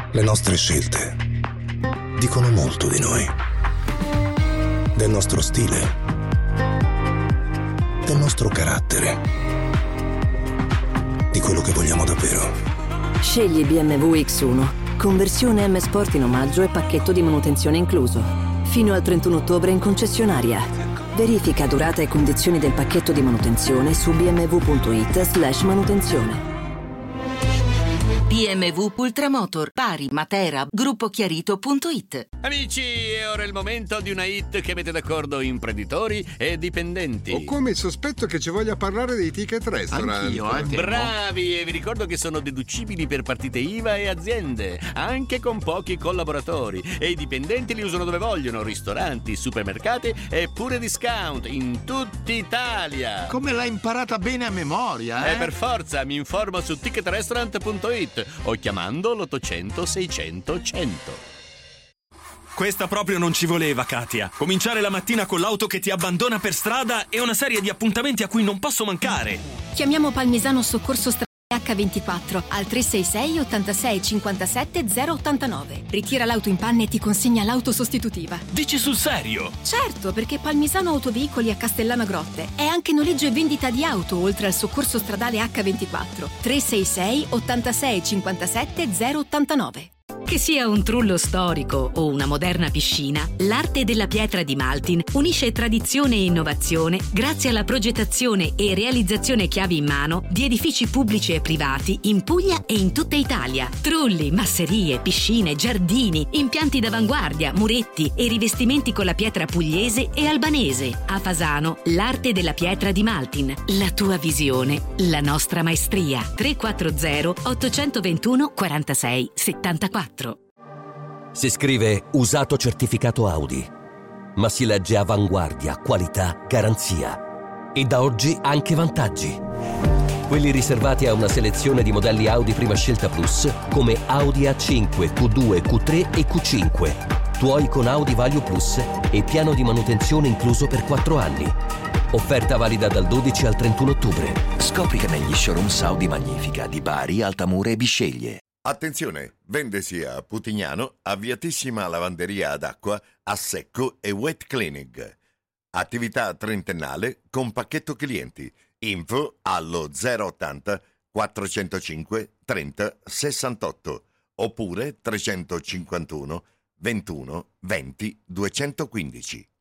Le nostre scelte dicono molto di noi. Del nostro stile. Del nostro carattere. Di quello che vogliamo davvero. Scegli BMW X1. Conversione M Sport in omaggio e pacchetto di manutenzione incluso. Fino al 31 ottobre in concessionaria. Verifica durata e condizioni del pacchetto di manutenzione su bmw.it/manutenzione. BMW Ultramotor, Bari, Matera, gruppochiarito.it. Amici, è ora il momento di una hit che mette d'accordo imprenditori e dipendenti. Ho come il sospetto che ci voglia parlare dei ticket restaurant. Anch'io, Bravi, e vi ricordo che sono deducibili per partite IVA e aziende, anche con pochi collaboratori. E i dipendenti li usano dove vogliono, ristoranti, supermercati e pure discount in tutta Italia. Come l'hai imparata bene a memoria, Per forza, mi informo su ticketrestaurant.it o chiamando l'800 600 100. Questa proprio non ci voleva, Katia. Cominciare la mattina con l'auto che ti abbandona per strada e una serie di appuntamenti a cui non posso mancare. Chiamiamo Palmisano Soccorso Stradale H24 al 366 86 57 089. Ritira l'auto in panne e ti consegna l'auto sostitutiva. Dici sul serio? Certo, perché Palmisano Autoveicoli a Castellana Grotte è anche noleggio e vendita di auto, oltre al soccorso stradale H24. 366 86 57 089. Che sia un trullo storico o una moderna piscina, l'arte della pietra di Maltin unisce tradizione e innovazione grazie alla progettazione e realizzazione chiavi in mano di edifici pubblici e privati in Puglia e in tutta Italia. Trulli, masserie, piscine, giardini, impianti d'avanguardia, muretti e rivestimenti con la pietra pugliese e albanese. A Fasano, l'arte della pietra di Maltin. La tua visione, la nostra maestria. 340 821 46 74. Si scrive usato certificato Audi, ma si legge avanguardia, qualità, garanzia. E da oggi anche vantaggi. Quelli riservati a una selezione di modelli Audi Prima Scelta Plus, come Audi A5, Q2, Q3 e Q5. Tuoi con Audi Value Plus e piano di manutenzione incluso per 4 anni. Offerta valida dal 12 al 31 ottobre. Scopri negli showroom Audi Magnifica di Bari, Altamura e Bisceglie. Attenzione, vendesi a Putignano, avviatissima lavanderia ad acqua, a secco e wet cleaning. Attività trentennale con pacchetto clienti. Info allo 080 405 30 68 oppure 351 21 20 215.